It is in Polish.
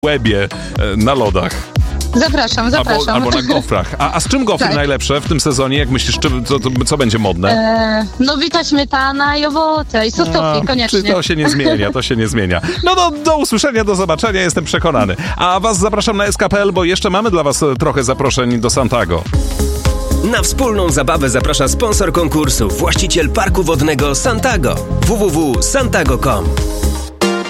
łebie na lodach. Zapraszam. Albo na gofrach. A z czym gofry najlepsze w tym sezonie? Jak myślisz, co będzie modne? Nowita śmietana i owoce i sosówki, koniecznie. To się nie zmienia. No do usłyszenia, do zobaczenia, jestem przekonany. A was zapraszam na SK.pl, bo jeszcze mamy dla was trochę zaproszeń do Santago. Na wspólną zabawę zaprasza sponsor konkursu, właściciel parku wodnego Santago. www.santago.com